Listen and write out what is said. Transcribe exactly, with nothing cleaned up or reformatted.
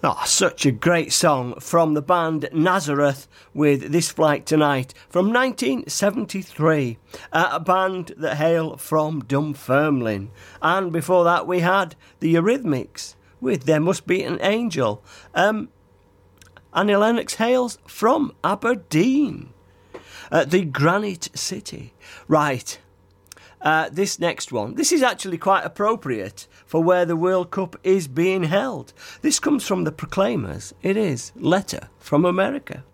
Oh, such a great song from the band Nazareth with This Flight Tonight from nineteen seventy-three, uh, a band that hail from Dunfermline. And before that we had the Eurythmics with There Must Be an Angel. Um, Annie Lennox hails from Aberdeen, uh, the Granite City. Right. Uh, this next one, this is actually quite appropriate for where the World Cup is being held. This comes from the Proclaimers. It is Letter from America.